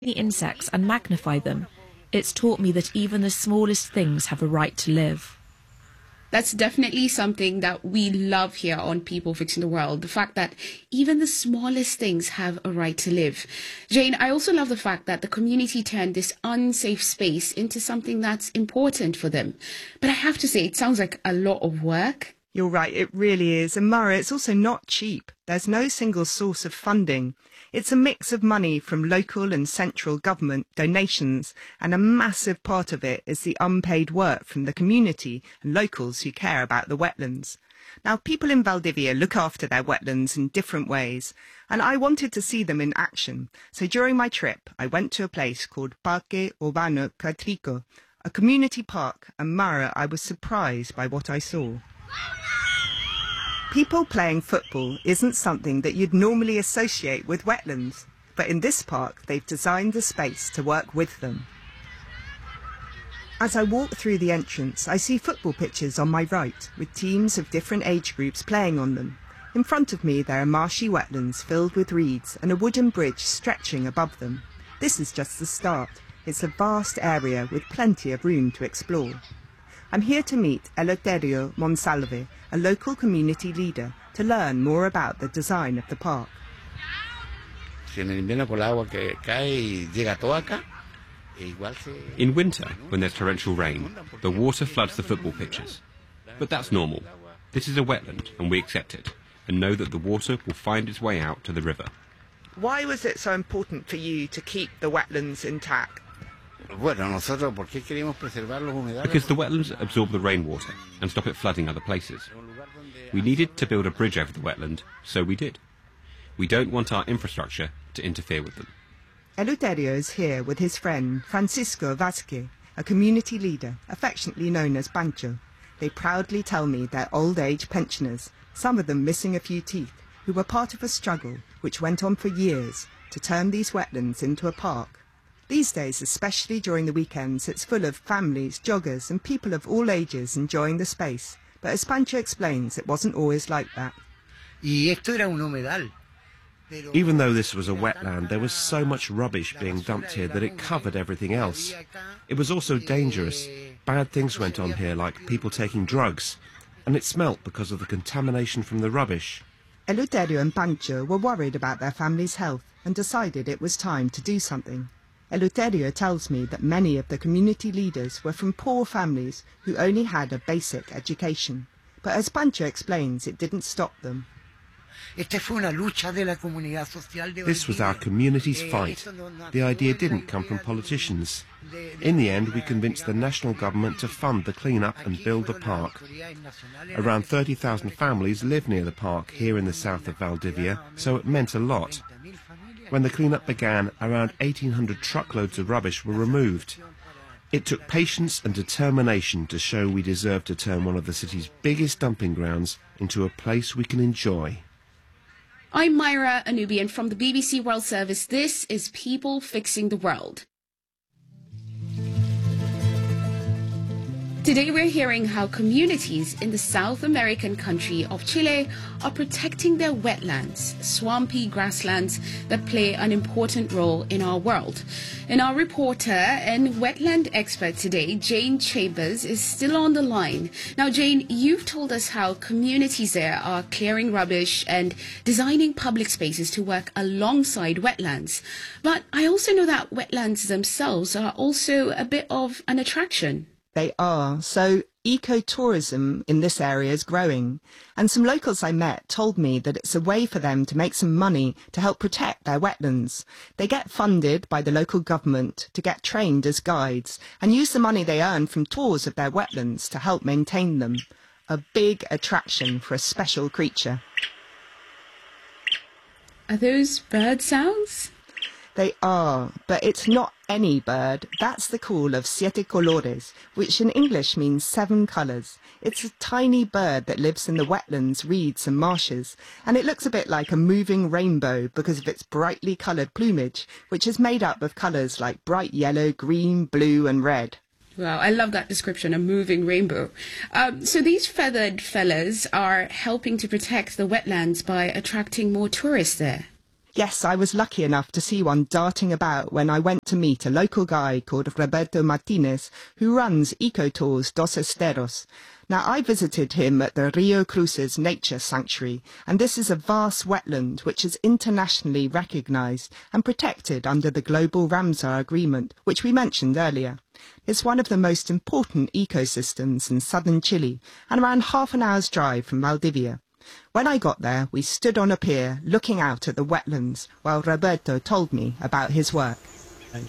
the insects and magnify them, it's taught me that even the smallest things have a right to live. That's definitely something that we love here on People Fixing the World. The fact that even the smallest things have a right to live. Jane, I also love the fact that the community turned this unsafe space into something that's important for them. But I have to say, it sounds like a lot of work. You're right, it really is. And Mara, it's also not cheap. There's no single source of funding. It's a mix of money from local and central government donations, and a massive part of it is the unpaid work from the community and locals who care about the wetlands. Now, people in Valdivia look after their wetlands in different ways, and I wanted to see them in action. So during my trip, I went to a place called Parque Urbano Catrico, a community park, and Mara, I was surprised by what I saw. People playing football isn't something that you'd normally associate with wetlands, but in this park they've designed the space to work with them. As I walk through the entrance, I see football pitches on my right, with teams of different age groups playing on them. In front of me there are marshy wetlands filled with reeds and a wooden bridge stretching above them. This is just the start. It's a vast area with plenty of room to explore. I'm here to meet Eleuterio Monsalve, a local community leader, to learn more about the design of the park. In winter, when there's torrential rain, the water floods the football pitches. But that's normal. This is a wetland, and we accept it, and know that the water will find its way out to the river. Why was it so important for you to keep the wetlands intact? Because the wetlands absorb the rainwater and stop it flooding other places. We needed to build a bridge over the wetland, so we did. We don't want our infrastructure to interfere with them. Eleuterio is here with his friend Francisco Vazquez, a community leader, affectionately known as Pancho. They proudly tell me they're old-age pensioners, some of them missing a few teeth, who were part of a struggle which went on for years to turn these wetlands into a park. These days, especially during the weekends, it's full of families, joggers and people of all ages enjoying the space. But as Pancho explains, it wasn't always like that. Even though this was a wetland, there was so much rubbish being dumped here that it covered everything else. It was also dangerous. Bad things went on here, like people taking drugs, and it smelt because of the contamination from the rubbish. Eleuterio and Pancho were worried about their family's health and decided it was time to do something. Eleuterio tells me that many of the community leaders were from poor families who only had a basic education. But as Pancho explains, it didn't stop them. This was our community's fight. The idea didn't come from politicians. In the end, we convinced the national government to fund the clean-up and build the park. Around 30,000 families live near the park here in the south of Valdivia, so it meant a lot. When the clean-up began, around 1,800 truckloads of rubbish were removed. It took patience and determination to show we deserve to turn one of the city's biggest dumping grounds into a place we can enjoy. I'm Myra Anubian from the BBC World Service. This is People Fixing the World. Today we're hearing how communities in the South American country of Chile are protecting their wetlands, swampy grasslands that play an important role in our world. And our reporter and wetland expert today, Jane Chambers, is still on the line. Now, Jane, you've told us how communities there are clearing rubbish and designing public spaces to work alongside wetlands. But I also know that wetlands themselves are also a bit of an attraction. They are. So ecotourism in this area is growing. And some locals I met told me that it's a way for them to make some money to help protect their wetlands. They get funded by the local government to get trained as guides and use the money they earn from tours of their wetlands to help maintain them. A big attraction for a special creature. Are those bird sounds? They are, but it's not any bird. That's the call of siete colores, which in English means 7 colours. It's a tiny bird that lives in the wetlands, reeds and marshes, and it looks a bit like a moving rainbow because of its brightly coloured plumage, which is made up of colours like bright yellow, green, blue and red. Wow, I love that description, a moving rainbow. So these feathered fellas are helping to protect the wetlands by attracting more tourists there. Yes, I was lucky enough to see one darting about when I went to meet a local guy called Roberto Martinez, who runs Ecotours dos Esteros. Now, I visited him at the Rio Cruces Nature Sanctuary, and this is a vast wetland which is internationally recognised and protected under the Global Ramsar Agreement, which we mentioned earlier. It's one of the most important ecosystems in southern Chile, and around half an hour's drive from Valdivia. When I got there, we stood on a pier looking out at the wetlands while Roberto told me about his work. I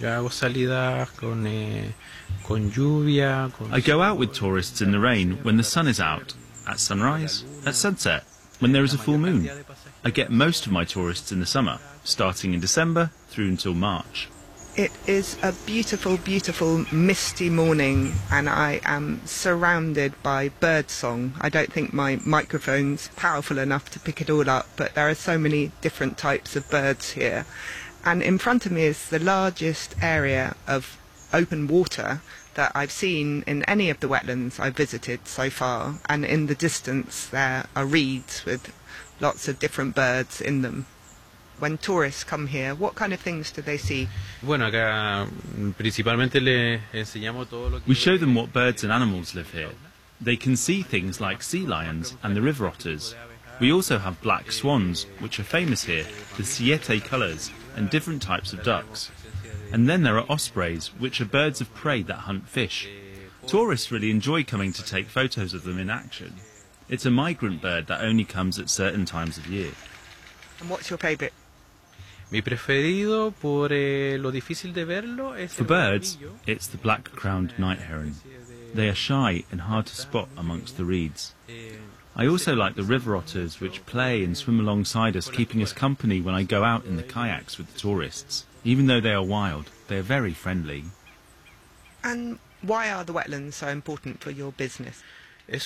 go out with tourists in the rain when the sun is out, at sunrise, at sunset, when there is a full moon. I get most of my tourists in the summer, starting in December through until March. It is a beautiful, beautiful misty morning and I am surrounded by birdsong. I don't think my microphone's powerful enough to pick it all up, but there are so many different types of birds here. And in front of me is the largest area of open water that I've seen in any of the wetlands I've visited so far. And in the distance there are reeds with lots of different birds in them. When tourists come here, what kind of things do they see? We show them what birds and animals live here. They can see things like sea lions and the river otters. We also have black swans, which are famous here, with siete colours and different types of ducks. And then there are ospreys, which are birds of prey that hunt fish. Tourists really enjoy coming to take photos of them in action. It's a migrant bird that only comes at certain times of year. And what's your favourite? For birds, it's the black-crowned night heron. They are shy and hard to spot amongst the reeds. I also like the river otters, which play and swim alongside us, keeping us company when I go out in the kayaks with the tourists. Even though they are wild, they are very friendly. And why are the wetlands so important for your business? This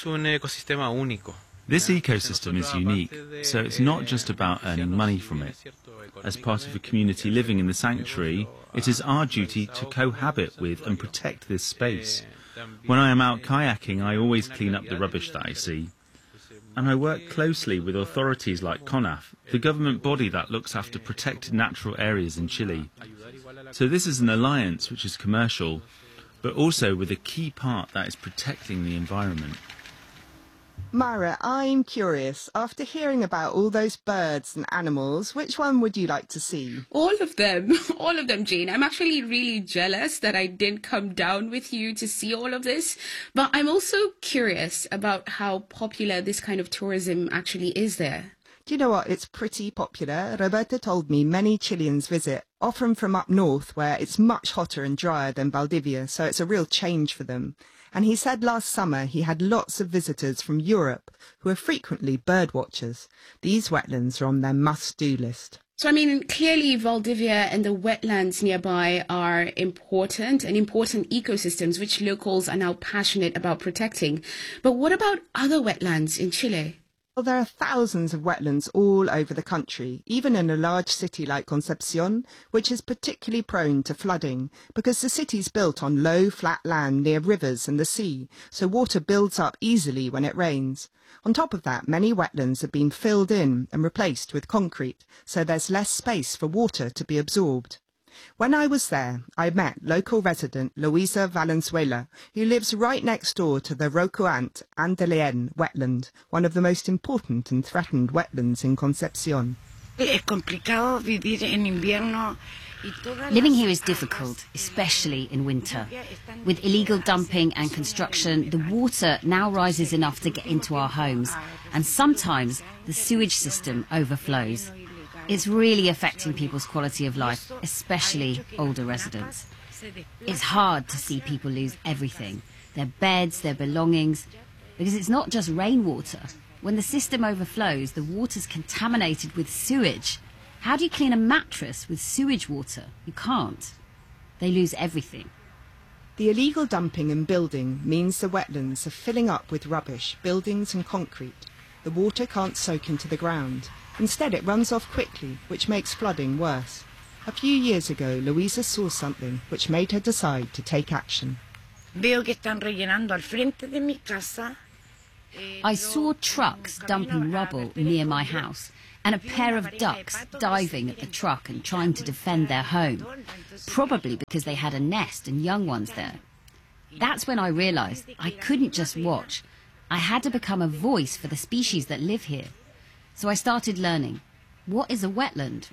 ecosystem is unique, so it's not just about earning money from it. As part of a community living in the sanctuary, it is our duty to cohabit with and protect this space. When I am out kayaking, I always clean up the rubbish that I see. And I work closely with authorities like CONAF, the government body that looks after protected natural areas in Chile. So this is an alliance which is commercial, but also with a key part that is protecting the environment. Myra, I'm curious, after hearing about all those birds and animals, which one would you like to see? All of them, Jane. I'm actually really jealous that I didn't come down with you to see all of this, but I'm also curious about how popular this kind of tourism actually is there. Do you know what? It's pretty popular. Roberta told me many Chileans visit, often from up north where it's much hotter and drier than Valdivia, so it's a real change for them. And he said last summer he had lots of visitors from Europe who are frequently bird watchers. These wetlands are on their must-do list. So, I mean, clearly Valdivia and the wetlands nearby are important ecosystems which locals are now passionate about protecting. But what about other wetlands in Chile? Well, there are thousands of wetlands all over the country, even in a large city like Concepcion, which is particularly prone to flooding because the city's built on low, flat land near rivers and the sea, so water builds up easily when it rains. On top of that, many wetlands have been filled in and replaced with concrete, so there's less space for water to be absorbed. When I was there, I met local resident Luisa Valenzuela, who lives right next door to the Rocuant Andeleén wetland, one of the most important and threatened wetlands in Concepcion. Living here is difficult, especially in winter. With illegal dumping and construction, the water now rises enough to get into our homes, and sometimes the sewage system overflows. It's really affecting people's quality of life, especially older residents. It's hard to see people lose everything, their beds, their belongings, because it's not just rainwater. When the system overflows, the water's contaminated with sewage. How do you clean a mattress with sewage water? You can't. They lose everything. The illegal dumping and building means the wetlands are filling up with rubbish, buildings and concrete. The water can't soak into the ground. Instead, it runs off quickly, which makes flooding worse. A few years ago, Luisa saw something which made her decide to take action. I saw trucks dumping rubble near my house, and a pair of ducks diving at the truck and trying to defend their home, probably because they had a nest and young ones there. That's when I realised I couldn't just watch. I had to become a voice for the species that live here. So I started learning. What is a wetland?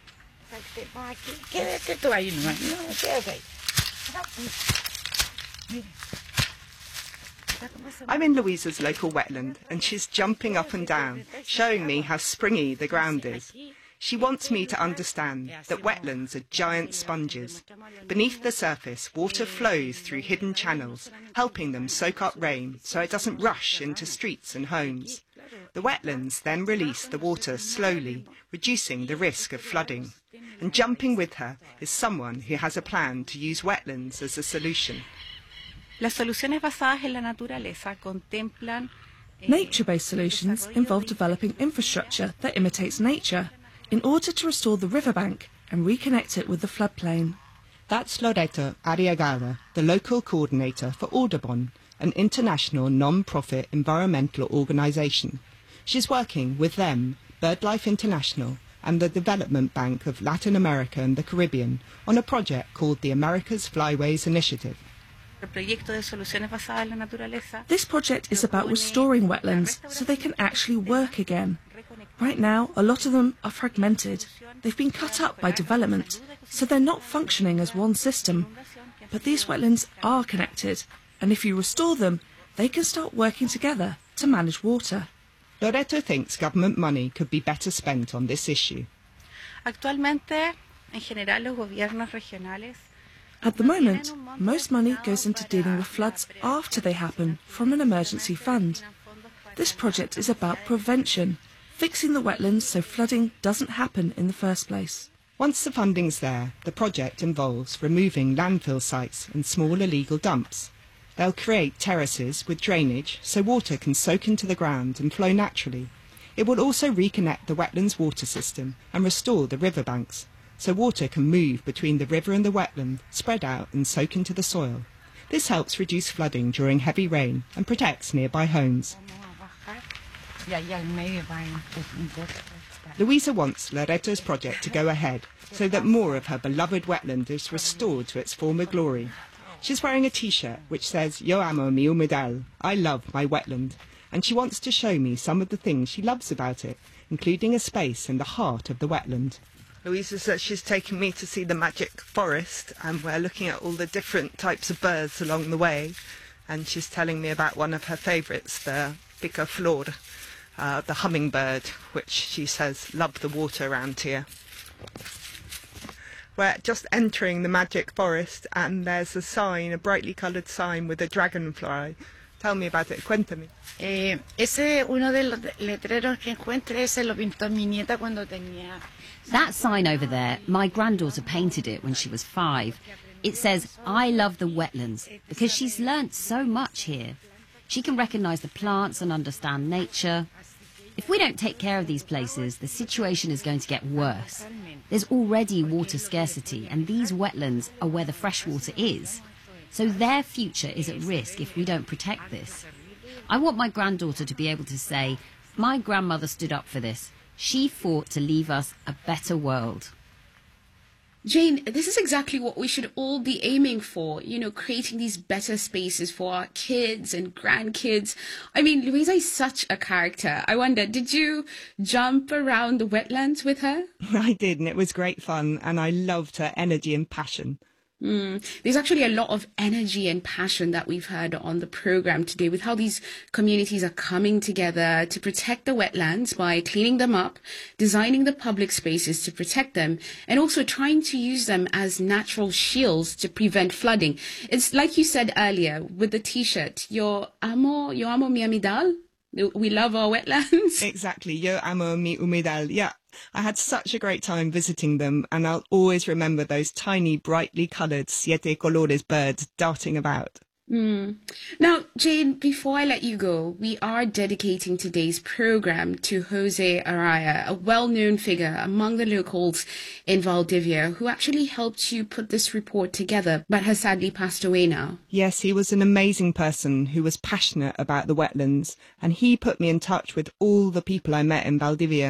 I'm in Louisa's local wetland and she's jumping up and down, showing me how springy the ground is. She wants me to understand that wetlands are giant sponges. Beneath the surface, water flows through hidden channels, helping them soak up rain so it doesn't rush into streets and homes. The wetlands then release the water slowly, reducing the risk of flooding. And jumping with her is someone who has a plan to use wetlands as a solution. Nature-based solutions involve developing infrastructure that imitates nature in order to restore the riverbank and reconnect it with the floodplain. That's Loreto Arriagada, the local coordinator for Audubon, an international non-profit environmental organisation. She's working with them, BirdLife International, and the Development Bank of Latin America and the Caribbean on a project called the America's Flyways Initiative. This project is about restoring wetlands so they can actually work again. Right now, a lot of them are fragmented. They've been cut up by development, so they're not functioning as one system. But these wetlands are connected, and if you restore them, they can start working together to manage water. Loreto thinks government money could be better spent on this issue. At the moment, most money goes into dealing with floods after they happen from an emergency fund. This project is about prevention, fixing the wetlands so flooding doesn't happen in the first place. Once the funding's there, the project involves removing landfill sites and small illegal dumps. They'll create terraces with drainage so water can soak into the ground and flow naturally. It will also reconnect the wetlands water system and restore the riverbanks, so water can move between the river and the wetland, spread out and soak into the soil. This helps reduce flooding during heavy rain and protects nearby homes. Louisa wants Loreto's project to go ahead so that more of her beloved wetland is restored to its former glory. She's wearing a t-shirt which says, Yo amo mi humedal, I love my wetland, and she wants to show me some of the things she loves about it, including a space in the heart of the wetland. Louisa says she's taking me to see the magic forest, and we're looking at all the different types of birds along the way, and she's telling me about one of her favourites, the picaflor, the hummingbird, which she says love the water around here. We're just entering the magic forest and there's a sign, a brightly coloured sign with a dragonfly. Tell me about it, cuéntame. That sign over there, my granddaughter painted it when she was 5. It says, I love the wetlands, because she's learnt so much here. She can recognise the plants and understand nature. If we don't take care of these places, the situation is going to get worse. There's already water scarcity, and these wetlands are where the fresh water is. So their future is at risk if we don't protect this. I want my granddaughter to be able to say, my grandmother stood up for this. She fought to leave us a better world. Jane, this is exactly what we should all be aiming for, creating these better spaces for our kids and grandkids. I mean, Louisa is such a character. I wonder, did you jump around the wetlands with her? I did, and it was great fun, and I loved her energy and passion. There's actually a lot of energy and passion that we've heard on the program today with how these communities are coming together to protect the wetlands by cleaning them up, designing the public spaces to protect them, and also trying to use them as natural shields to prevent flooding. It's like you said earlier with the t-shirt, yo amo mi humedal. We love our wetlands. Exactly, yo amo mi humedal. Yeah. I had such a great time visiting them, and I'll always remember those tiny, brightly coloured siete colores birds darting about. Now, Jane, before I let you go, we are dedicating today's program to Jose Araya, a well-known figure among the locals in Valdivia, who actually helped you put this report together, but has sadly passed away now. Yes, he was an amazing person who was passionate about the wetlands, and he put me in touch with all the people I met in Valdivia.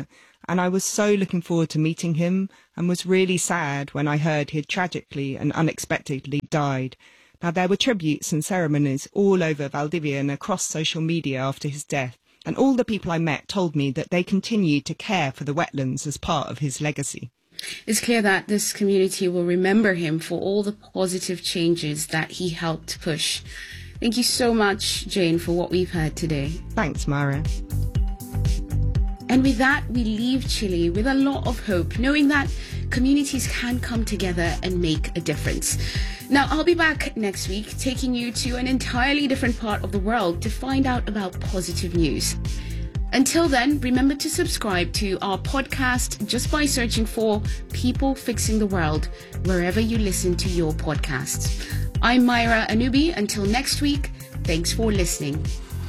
and I was so looking forward to meeting him and was really sad when I heard he had tragically and unexpectedly died. Now, there were tributes and ceremonies all over Valdivia and across social media after his death, and all the people I met told me that they continued to care for the wetlands as part of his legacy. It's clear that this community will remember him for all the positive changes that he helped push. Thank you so much, Jane, for what we've heard today. Thanks, Mara. And with that, we leave Chile with a lot of hope, knowing that communities can come together and make a difference. Now, I'll be back next week, taking you to an entirely different part of the world to find out about positive news. Until then, remember to subscribe to our podcast just by searching for People Fixing the World, wherever you listen to your podcasts. I'm Myra Anubi. Until next week, thanks for listening.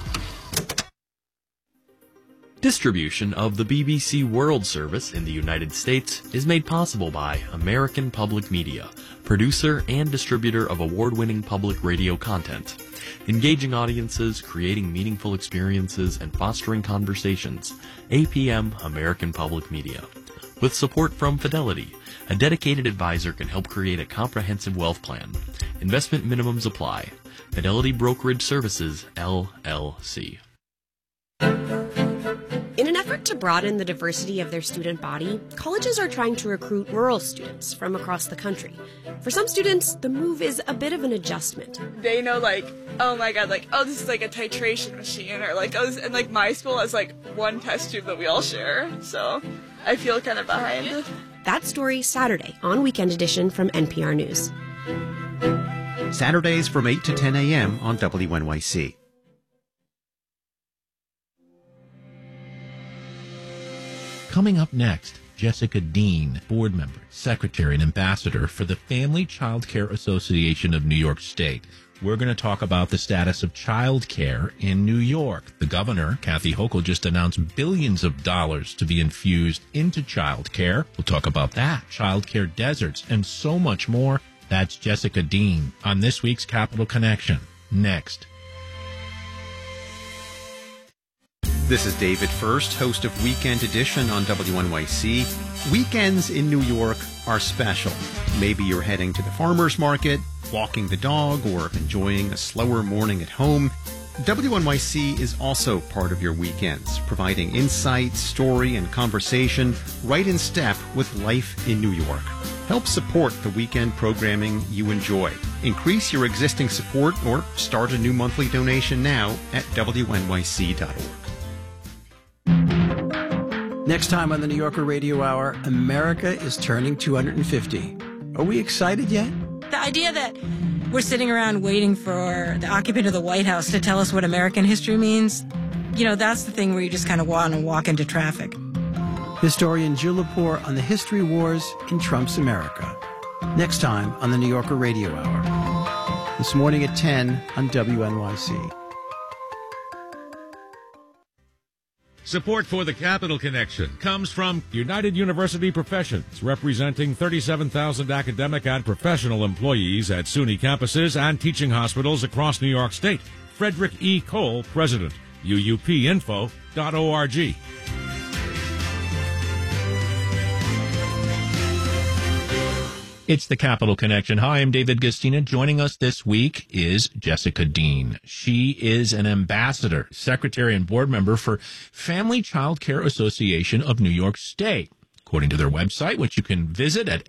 Distribution of the BBC World Service in the United States is made possible by American Public Media, producer and distributor of award-winning public radio content. Engaging audiences, creating meaningful experiences, and fostering conversations. APM American Public Media. With support from Fidelity, a dedicated advisor can help create a comprehensive wealth plan. Investment minimums apply. Fidelity Brokerage Services, LLC. In an effort to broaden the diversity of their student body, colleges are trying to recruit rural students from across the country. For some students, the move is a bit of an adjustment. They know, like, oh my god, like, oh, this is like a titration machine, or like, oh, and like my school has like one test tube that we all share, so I feel kind of behind. That story Saturday on Weekend Edition from NPR News. Saturdays from 8 to 10 a.m. on WNYC. Coming up next, Jessica Dean, board member, secretary, and ambassador for the Family Child Care Association of New York State. We're going to talk about the status of child care in New York. The governor, Kathy Hochul, just announced billions of dollars to be infused into child care. We'll talk about that, child care deserts, and so much more. That's Jessica Dean on this week's Capital Connection. Next. This is David First, host of Weekend Edition on WNYC. Weekends in New York are special. Maybe you're heading to the farmer's market, walking the dog, or enjoying a slower morning at home. WNYC is also part of your weekends, providing insight, story, and conversation right in step with life in New York. Help support the weekend programming you enjoy. Increase your existing support or start a new monthly donation now at WNYC.org. Next time on the New Yorker Radio Hour, America is turning 250. Are we excited yet? The idea that we're sitting around waiting for the occupant of the White House to tell us what American history means, that's the thing where you just kind of want to walk into traffic. Historian Jill Lepore on the history wars in Trump's America. Next time on the New Yorker Radio Hour. This morning at 10 on WNYC. Support for the Capital Connection comes from United University Professions, representing 37,000 academic and professional employees at SUNY campuses and teaching hospitals across New York State. Frederick E. Cole, President, uupinfo.org. It's the Capital Connection. Hi, I'm David Gastina. Joining us this week is Jessica Dean. She is an ambassador, secretary, and board member for Family Child Care Association of New York State. According to their website, which you can visit at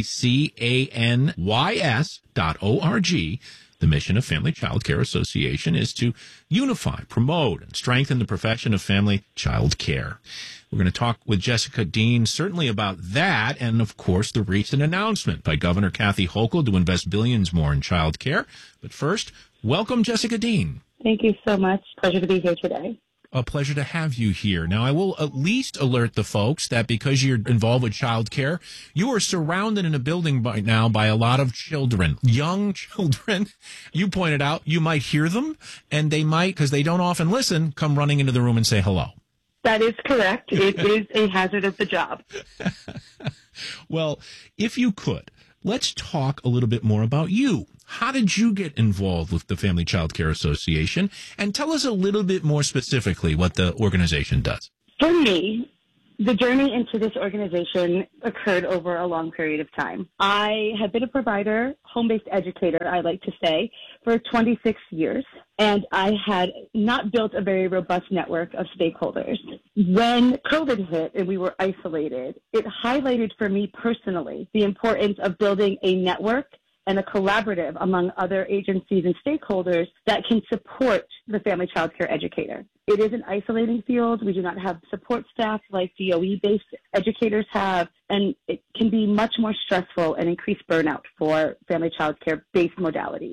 fccanys.org, the mission of Family Child Care Association is to unify, promote, and strengthen the profession of family child care. We're going to talk with Jessica Dean certainly about that and, of course, the recent announcement by Governor Kathy Hochul to invest billions more in child care. But first, welcome, Jessica Dean. Thank you so much. Pleasure to be here today. A pleasure to have you here. Now, I will at least alert the folks that because you're involved with child care, you are surrounded in a building by a lot of children, young children. You pointed out you might hear them, and they might, because they don't often listen, come running into the room and say hello. That is correct. It is a hazard of the job. Well, if you could, let's talk a little bit more about you. How did you get involved with the Family Child Care Association? And tell us a little bit more specifically what the organization does. For me, The journey into this organization occurred over a long period of time. I have been a provider, home-based educator, I like to say, for 26 years, and I had not built a very robust network of stakeholders. When COVID hit and we were isolated, it highlighted for me personally the importance of building a network and a collaborative among other agencies and stakeholders that can support the family child care educator. It is an isolating field. We do not have support staff like DOE-based educators have, and it can be much more stressful and increase burnout for family child care-based modalities.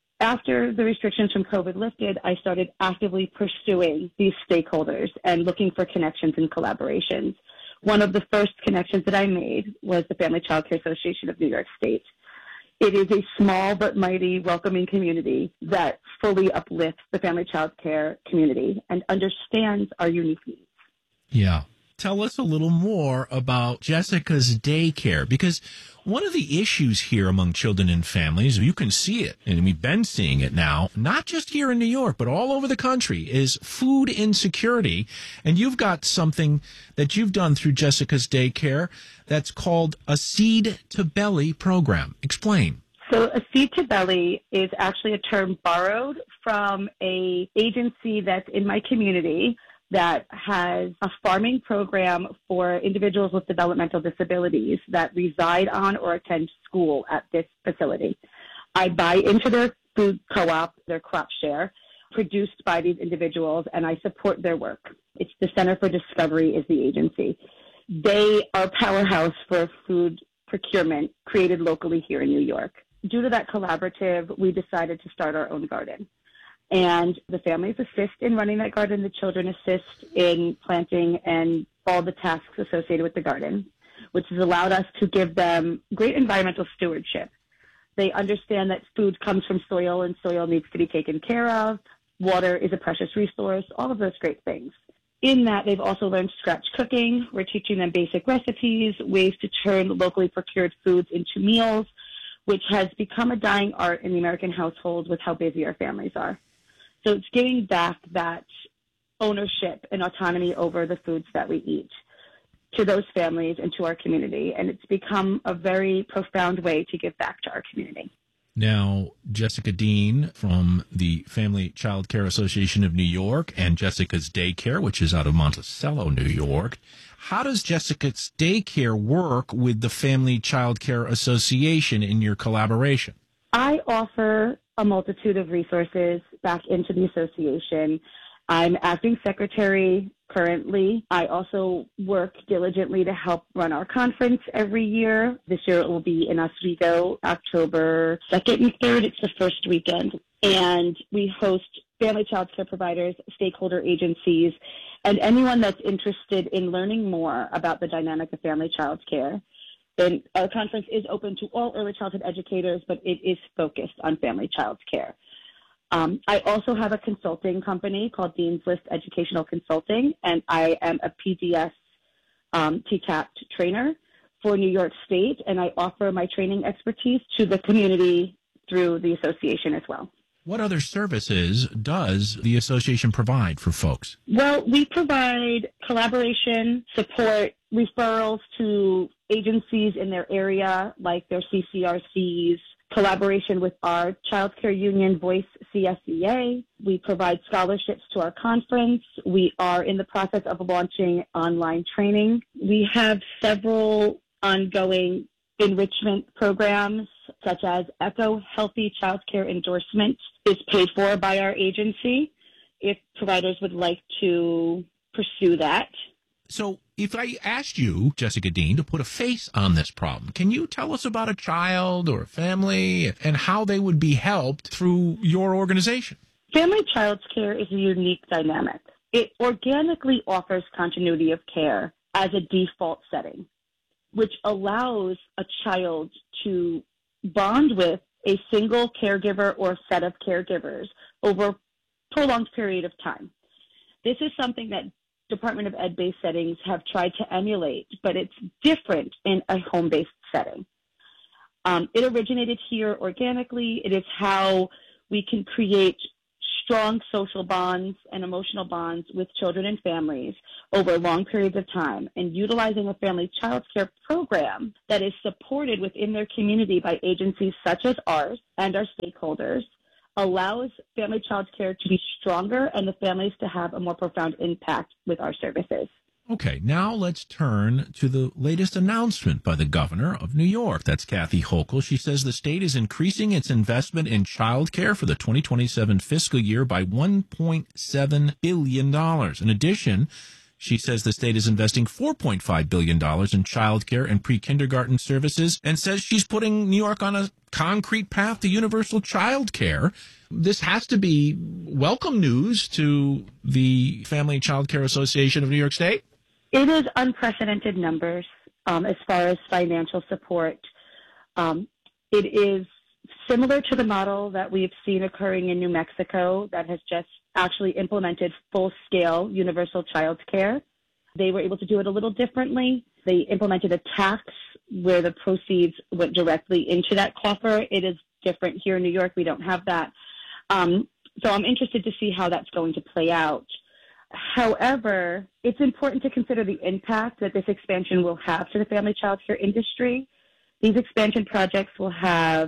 After the restrictions from COVID lifted, I started actively pursuing these stakeholders and looking for connections and collaborations. One of the first connections that I made was the Family Child Care Association of New York State. It is a small but mighty welcoming community that fully uplifts the family child care community and understands our unique needs. Yeah. Tell us a little more about Jessica's daycare, because one of the issues here among children and families, you can see it, and we've been seeing it now, not just here in New York, but all over the country, is food insecurity. And you've got something that you've done through Jessica's daycare that's called a Seed to Belly program. Explain. So a Seed to Belly is actually a term borrowed from an agency that's in my community that has a farming program for individuals with developmental disabilities that reside on or attend school at this facility. I buy into their food co-op, their crop share, produced by these individuals, and I support their work. It's the Center for Discovery is the agency. They are a powerhouse for food procurement created locally here in New York. Due to that collaborative, we decided to start our own garden. And the families assist in running that garden. The children assist in planting and all the tasks associated with the garden, which has allowed us to give them great environmental stewardship. They understand that food comes from soil and soil needs to be taken care of. Water is a precious resource, all of those great things. In that, they've also learned scratch cooking. We're teaching them basic recipes, ways to turn locally procured foods into meals, which has become a dying art in the American household with how busy our families are. So it's giving back that ownership and autonomy over the foods that we eat to those families and to our community. And it's become a very profound way to give back to our community. Now, Jessica Dean from the Family Child Care Association of New York and Jessica's Daycare, which is out of Monticello, New York. How does Jessica's Daycare work with the Family Child Care Association in your collaboration? I offer a multitude of resources back into the association. I'm acting secretary currently. I also work diligently to help run our conference every year. This year it will be in Oswego, October 2nd and 3rd. It's the first weekend. And we host family child care providers, stakeholder agencies, and anyone that's interested in learning more about the dynamic of family child care. And our conference is open to all early childhood educators, but it is focused on family child care. I also have a consulting company called Dean's List Educational Consulting, and I am a PDS TCAP trainer for New York State, and I offer my training expertise to the community through the association as well. What other services does the association provide for folks? Well, we provide collaboration, support, referrals to agencies in their area, like their CCRCs, collaboration with our Child Care Union, Voice CSEA. We provide scholarships to our conference. We are in the process of launching online training. We have several ongoing enrichment programs, such as ECHO Healthy Child Care Endorsement is paid for by our agency if providers would like to pursue that. So if I asked you, Jessica Dean, to put a face on this problem, can you tell us about a child or a family and how they would be helped through your organization? Family child care is a unique dynamic. It organically offers continuity of care as a default setting, which allows a child to bond with a single caregiver or set of caregivers over a prolonged period of time. This is something that Department of Ed-based settings have tried to emulate, but it's different in a home-based setting. It originated here organically. It is how we can create strong social bonds and emotional bonds with children and families over long periods of time, and utilizing a family child care program that is supported within their community by agencies such as ours and our stakeholders allows family child care to be stronger and the families to have a more profound impact with our services. Okay, now let's turn to the latest announcement by the governor of New York. That's Kathy Hochul. She says the state is increasing its investment in child care for the 2027 fiscal year by $1.7 billion. In addition, she says the state is investing $4.5 billion in child care and pre-kindergarten services, and says she's putting New York on a concrete path to universal child care. This has to be welcome news to the Family Child Care Association of New York State. It is unprecedented numbers as far as financial support. It is similar to the model that we've seen occurring in New Mexico that has just actually implemented full-scale universal child care. They were able to do it a little differently. They implemented a tax where the proceeds went directly into that coffer. It is different here in New York. We don't have that. So I'm interested to see how that's going to play out. However, it's important to consider the impact that this expansion will have to the family child care industry. These expansion projects will have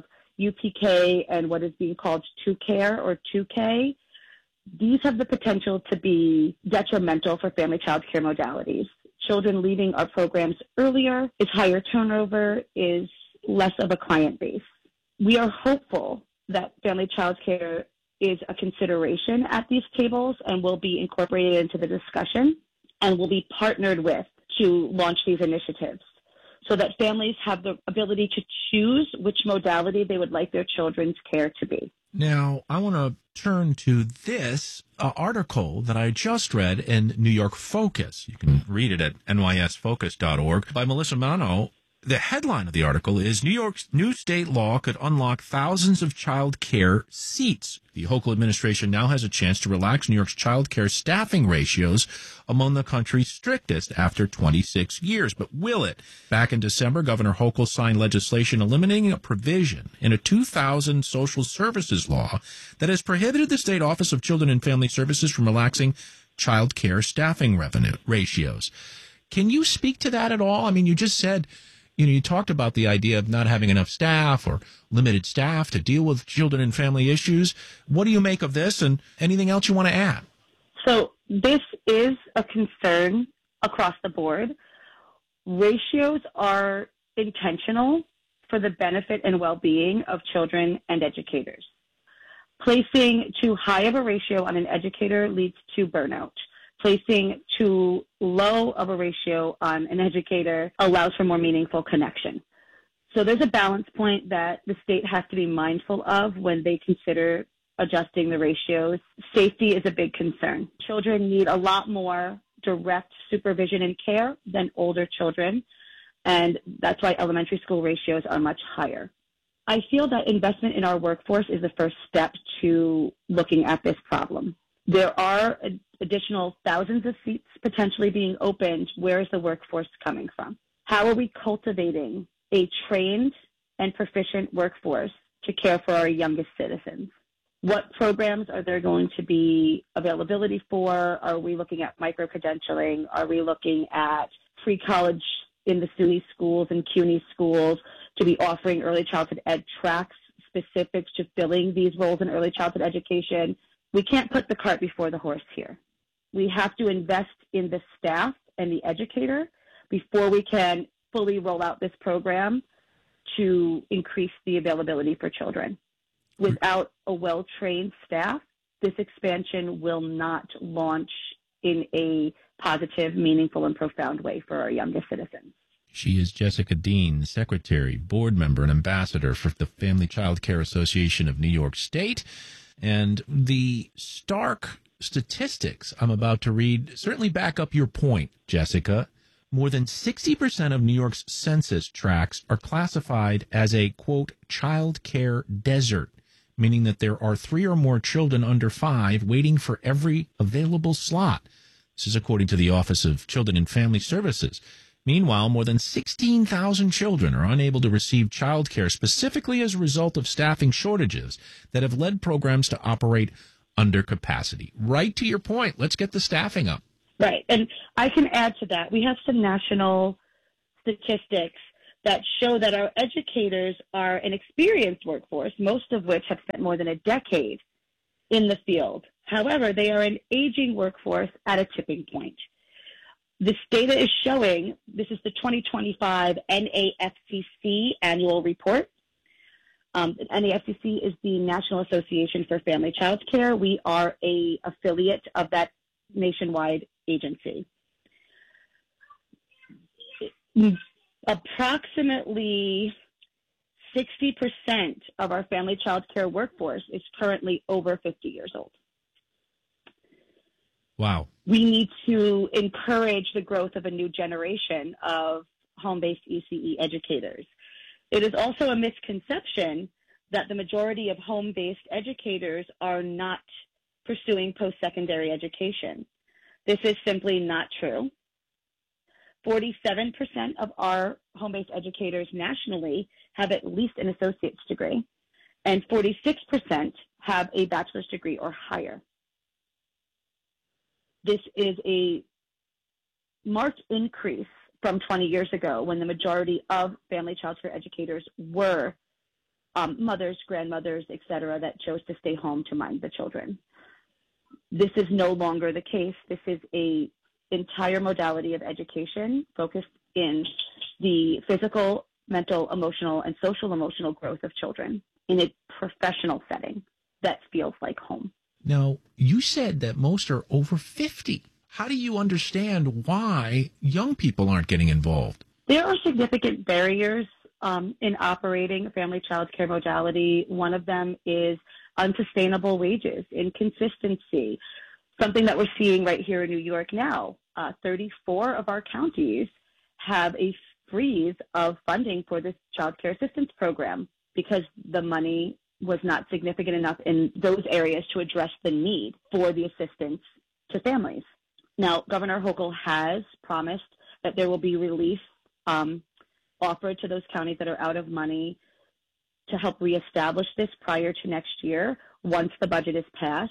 UPK and what is being called 2Care or 2K. These have the potential to be detrimental for family child care modalities. Children leaving our programs earlier is higher turnover, is less of a client base. We are hopeful that family child care is a consideration at these tables and will be incorporated into the discussion and will be partnered with to launch these initiatives so that families have the ability to choose which modality they would like their children's care to be. Now, I want to turn to this article that I just read in New York Focus. You can read it at nysfocus.org by Melissa Mano. The headline of the article is New York's new state law could unlock thousands of child care seats. The Hochul administration now has a chance to relax New York's child care staffing ratios among the country's strictest after 26 years. But will it? Back in December, Governor Hochul signed legislation eliminating a provision in a 2000 social services law that has prohibited the State Office of Children and Family Services from relaxing child care staffing revenue ratios. Can you speak to that at all? I mean, you just said, you talked about the idea of not having enough staff or limited staff to deal with children and family issues. What do you make of this, and anything else you want to add? So this is a concern across the board. Ratios are intentional for the benefit and well-being of children and educators. Placing too high of a ratio on an educator leads to burnout. Placing too low of a ratio on an educator allows for more meaningful connection. So there's a balance point that the state has to be mindful of when they consider adjusting the ratios. Safety is a big concern. Children need a lot more direct supervision and care than older children, and that's why elementary school ratios are much higher. I feel that investment in our workforce is the first step to looking at this problem. There are additional thousands of seats potentially being opened. Where is the workforce coming from? How are we cultivating a trained and proficient workforce to care for our youngest citizens? What programs are there going to be availability for? Are we looking at micro-credentialing? Are we looking at pre-college in the SUNY schools and CUNY schools to be offering early childhood ed tracks specific to filling these roles in early childhood education? We can't put the cart before the horse here. We have to invest in the staff and the educator before we can fully roll out this program to increase the availability for children. Without a well-trained staff, this expansion will not launch in a positive, meaningful, and profound way for our youngest citizens. She is Jessica Dean, Secretary, Board Member, and Ambassador for the Family Child Care Association of New York State. And the stark statistics I'm about to read certainly back up your point, Jessica. More than 60% of New York's census tracts are classified as a, quote, child care desert, meaning that there are 3 or more children under 5 waiting for every available slot. This is according to the Office of Children and Family Services. Meanwhile, more than 16,000 children are unable to receive child care specifically as a result of staffing shortages that have led programs to operate under capacity. Right to your point. Let's get the staffing up. Right. And I can add to that. We have some national statistics that show that our educators are an experienced workforce, most of which have spent more than a decade in the field. However, they are an aging workforce at a tipping point. This data is showing, this is the 2025 NAFCC annual report. NAFCC is the National Association for Family Child Care. We are an affiliate of that nationwide agency. Approximately 60% of our family child care workforce is currently over 50 years old. Wow. We need to encourage the growth of a new generation of home-based ECE educators. It is also a misconception that the majority of home-based educators are not pursuing post-secondary education. This is simply not true. 47% of our home-based educators nationally have at least an associate's degree, and 46% have a bachelor's degree or higher. This is a marked increase from 20 years ago when the majority of family child care educators were mothers, grandmothers, et cetera, that chose to stay home to mind the children. This is no longer the case. This is a entire modality of education focused in the physical, mental, emotional, and social emotional growth of children in a professional setting that feels like home. Now, you said that most are over 50. How do you understand why young people aren't getting involved? There are significant barriers in operating a family child care modality. One of them is unsustainable wages, inconsistency, something that we're seeing right here in New York now. 34 of our counties have a freeze of funding for this child care assistance program because the money was not significant enough in those areas to address the need for the assistance to families. Now, Governor Hochul has promised that there will be relief offered to those counties that are out of money to help reestablish this prior to next year once the budget is passed.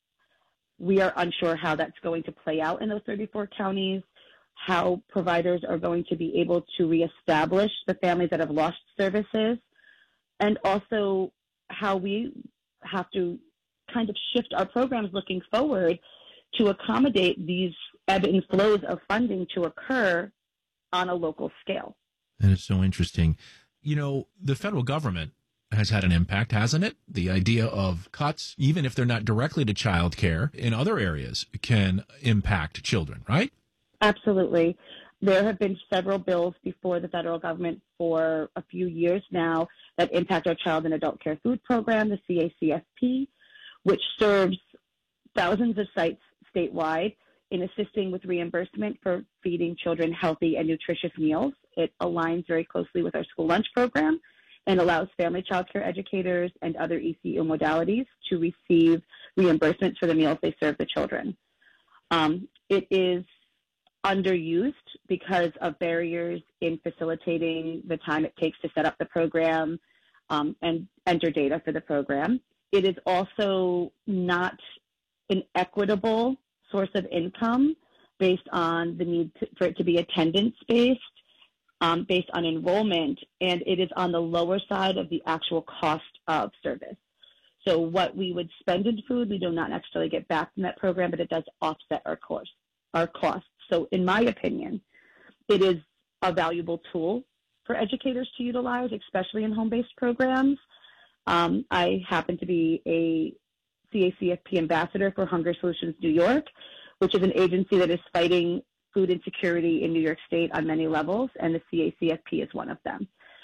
We are unsure how that's going to play out in those 34 counties, how providers are going to be able to reestablish the families that have lost services, and also how we have to kind of shift our programs looking forward to accommodate these ebb and flows of funding to occur on a local scale. That is so interesting. You know, the federal government has had an impact, hasn't it? The idea of cuts, even if they're not directly to child care, in other areas can impact children, right? Absolutely. There have been several bills before the federal government for a few years now that impact our Child and Adult Care Food Program, the CACFP, which serves thousands of sites statewide in assisting with reimbursement for feeding children healthy and nutritious meals. It aligns very closely with our school lunch program and allows family child care educators and other ECE modalities to receive reimbursements for the meals they serve the children. It is underused because of barriers in facilitating the time it takes to set up the program and enter data for the program. It is also not an equitable source of income based on the need for it to be attendance-based, based on enrollment, and it is on the lower side of the actual cost of service. So what we would spend in food, we do not necessarily get back from that program, but it does offset our costs. So in my opinion, it is a valuable tool for educators to utilize, especially in home-based programs. I happen to be a CACFP ambassador for Hunger Solutions New York, which is an agency that is fighting food insecurity in New York State on many levels, and the CACFP is one of them.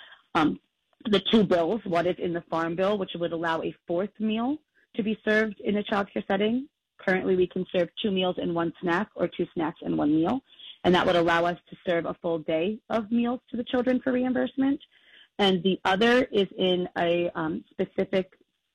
The two bills, one is in the Farm Bill, which would allow a fourth meal to be served in a child care setting. Currently, we can serve 2 meals and 1 snack, or 2 snacks and 1 meal, and that would allow us to serve a full day of meals to the children for reimbursement. And the other is in a specific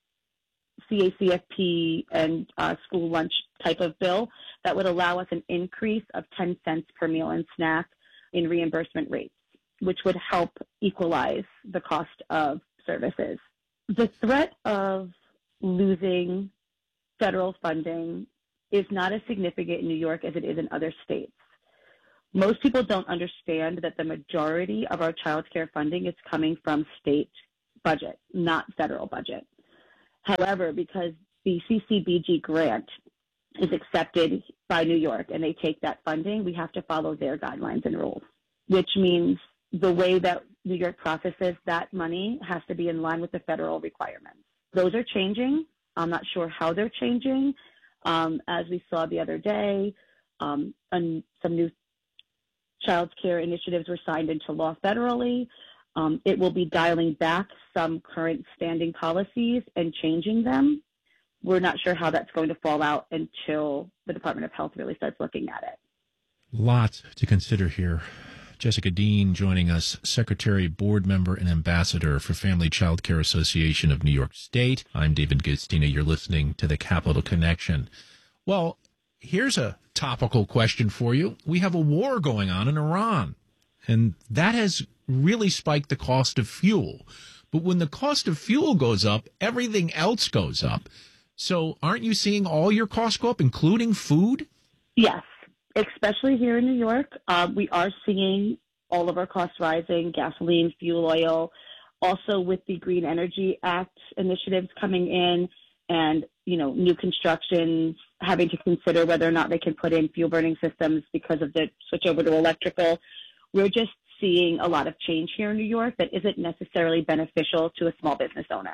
CACFP and school lunch type of bill that would allow us an increase of 10 cents per meal and snack in reimbursement rates, which would help equalize the cost of services. The threat of losing federal funding is not as significant in New York as it is in other states. Most people don't understand that the majority of our child care funding is coming from state budget, not federal budget. However, because the CCBG grant is accepted by New York and they take that funding, we have to follow their guidelines and rules, which means the way that New York processes that money has to be in line with the federal requirements. Those are changing. I'm not sure how they're changing. As we saw the other day, and some new child care initiatives were signed into law federally. It will be dialing back some current standing policies and changing them. We're not sure how that's going to fall out until the Department of Health really starts looking at it. Lots to consider here. Jessica Dean joining us, Secretary, Board Member, and Ambassador for Family Child Care Association of New York State. I'm David Gustina. You're listening to the Capital Connection. Well, here's a topical question for you. We have a war going on in Iran, and that has really spiked the cost of fuel. But when the cost of fuel goes up, everything else goes up. So aren't you seeing all your costs go up, including food? Yes, especially here in New York. We are seeing all of our costs rising, gasoline, fuel oil. Also with the Green Energy Act initiatives coming in and, new constructions having to consider whether or not they can put in fuel burning systems because of the switch over to electrical. We're just seeing a lot of change here in New York that isn't necessarily beneficial to a small business owner.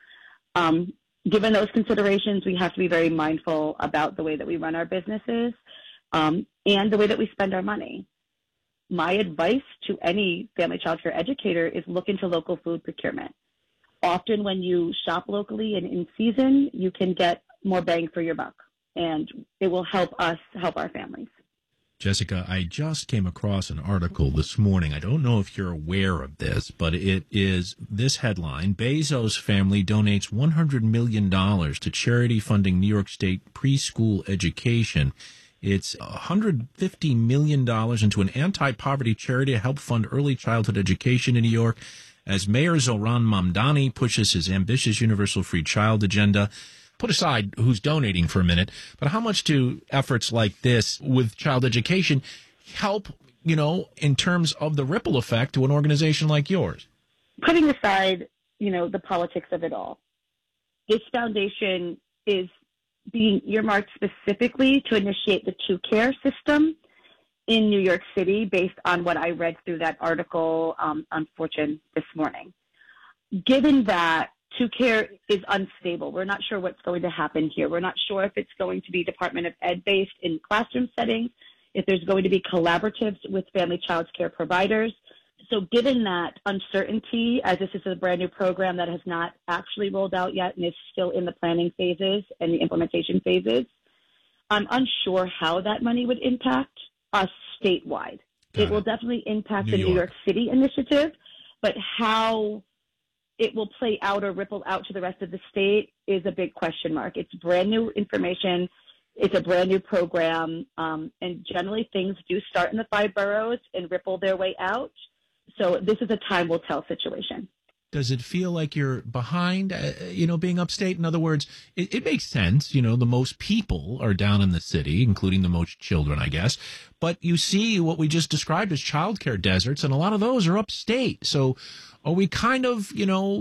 Given those considerations, we have to be very mindful about the way that we run our businesses and the way that we spend our money. My advice to any family child care educator is look into local food procurement. Often when you shop locally and in season, you can get more bang for your buck, and it will help us help our families. Jessica, I just came across an article this morning. I don't know if you're aware of this, but it is this headline: Bezos family donates $100 million to charity funding New York State preschool education. It's $150 million into an anti-poverty charity to help fund early childhood education in New York, as Mayor Zohran Mamdani pushes his ambitious universal free child agenda. Put aside who's donating for a minute, but how much do efforts like this with child education help, in terms of the ripple effect to an organization like yours? Putting aside, the politics of it all, this foundation is being earmarked specifically to initiate the two-care system in New York City based on what I read through that article on Fortune this morning. Given that two-care is unstable, we're not sure what's going to happen here. We're not sure if it's going to be Department of Ed based in classroom settings, if there's going to be collaboratives with family child care providers. So given that uncertainty, as this is a brand new program that has not actually rolled out yet and is still in the planning phases and the implementation phases, I'm unsure how that money would impact us statewide. It will definitely impact the New York City initiative, but how it will play out or ripple out to the rest of the state is a big question mark. It's brand new information. It's a brand new program. And generally things do start in the 5 boroughs and ripple their way out. So this is a time will tell situation. Does it feel like you're behind, being upstate? In other words, it makes sense. The most people are down in the city, including the most children, I guess. But you see what we just described as childcare deserts, and a lot of those are upstate. So are we kind of,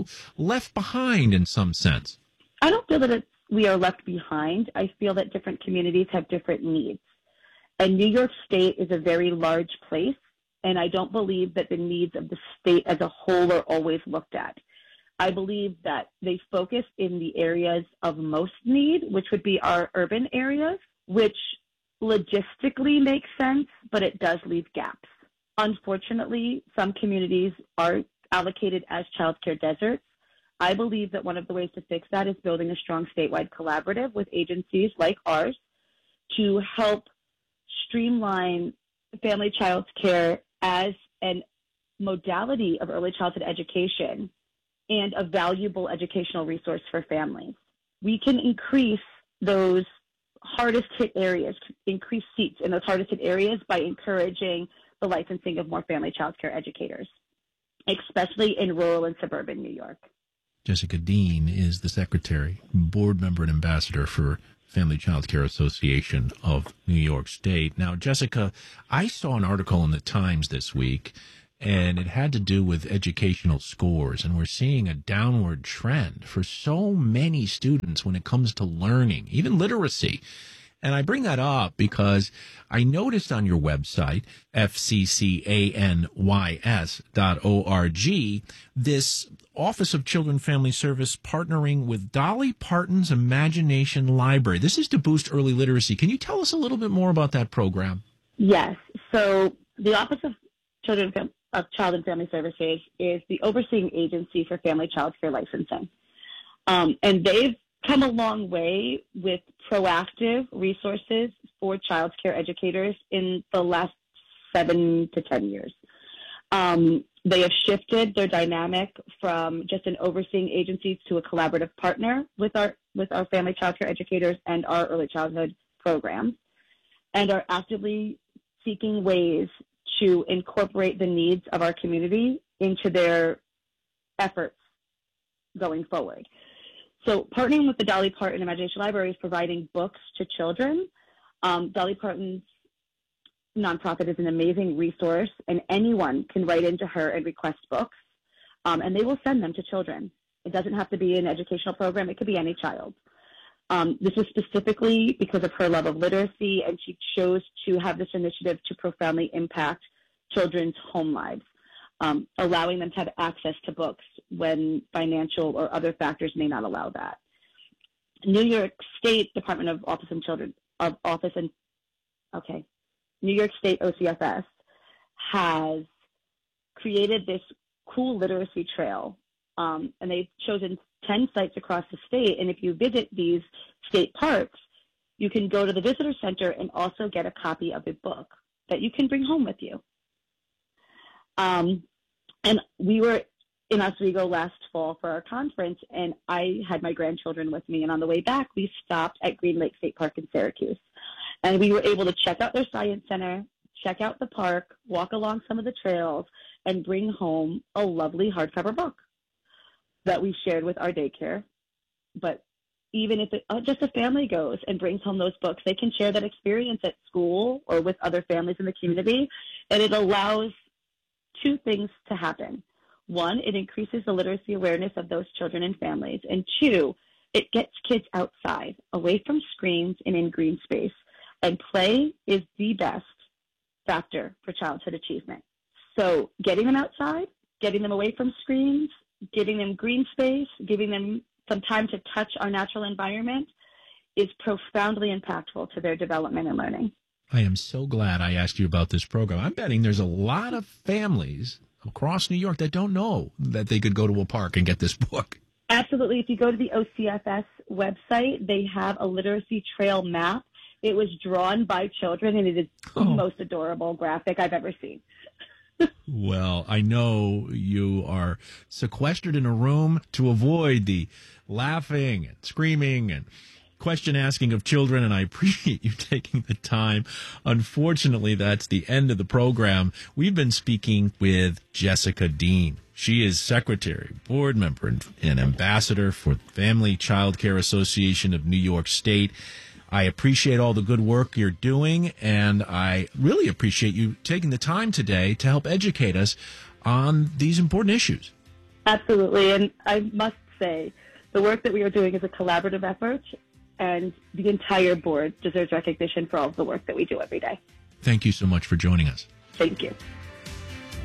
left behind in some sense? I don't feel that we are left behind. I feel that different communities have different needs. And New York State is a very large place. And I don't believe that the needs of the state as a whole are always looked at. I believe that they focus in the areas of most need, which would be our urban areas, which logistically makes sense, but it does leave gaps. Unfortunately, some communities are allocated as childcare deserts. I believe that one of the ways to fix that is building a strong statewide collaborative with agencies like ours to help streamline family child care as a modality of early childhood education and a valuable educational resource for families. We can increase those hardest hit areas, increase seats in those hardest hit areas by encouraging the licensing of more family child care educators, especially in rural and suburban New York. Jessica Dean is the secretary, board member, and ambassador for Family Child Care Association of New York State. Now, Jessica, I saw an article in the Times this week, and it had to do with educational scores, and we're seeing a downward trend for so many students when it comes to learning, even literacy. And I bring that up because I noticed on your website, fccanys.org, this Office of Children Family Service partnering with Dolly Parton's Imagination Library. This is to boost early literacy. Can you tell us a little bit more about that program? Yes. So the Office of Child and Family Services is the overseeing agency for family child care licensing. And they've come a long way with proactive resources for child care educators in the last 7 to 10 years. They have shifted their dynamic from just an overseeing agency to a collaborative partner with our family child care educators and our early childhood programs, and are actively seeking ways to incorporate the needs of our community into their efforts going forward. So partnering with the Dolly Parton Imagination Library is providing books to children. Dolly Parton's nonprofit is an amazing resource, and anyone can write into her and request books, and they will send them to children. It doesn't have to be an educational program. It could be any child. This is specifically because of her love of literacy, and she chose to have this initiative to profoundly impact children's home lives, allowing them to have access to books when financial or other factors may not allow that. New York State Department of New York State OCFS has created this cool literacy trail, and they've chosen 10 sites across the state. And if you visit these state parks, you can go to the visitor center and also get a copy of a book that you can bring home with you. And we were in Oswego last fall for our conference, and I had my grandchildren with me. And on the way back, we stopped at Green Lake State Park in Syracuse. And we were able to check out their science center, check out the park, walk along some of the trails, and bring home a lovely hardcover book that we shared with our daycare. But even if just a family goes and brings home those books, they can share that experience at school or with other families in the community, and it allows two things to happen. One, it increases the literacy awareness of those children and families, and two, it gets kids outside, away from screens and in green space. And play is the best factor for childhood achievement. So getting them outside, getting them away from screens, giving them green space, giving them some time to touch our natural environment is profoundly impactful to their development and learning. I am so glad I asked you about this program. I'm betting there's a lot of families across New York that don't know that they could go to a park and get this book. Absolutely. If you go to the OCFS website, they have a literacy trail map. It was drawn by children, and it is the most adorable graphic I've ever seen. Well, I know you are sequestered in a room to avoid the laughing and screaming and question asking of children, and I appreciate you taking the time. Unfortunately, that's the end of the program. We've been speaking with Jessica Dean. She is secretary, board member, and ambassador for Family Child Care Association of New York State. I appreciate all the good work you're doing, and I really appreciate you taking the time today to help educate us on these important issues. Absolutely, and I must say, the work that we are doing is a collaborative effort, and the entire board deserves recognition for all of the work that we do every day. Thank you so much for joining us. Thank you.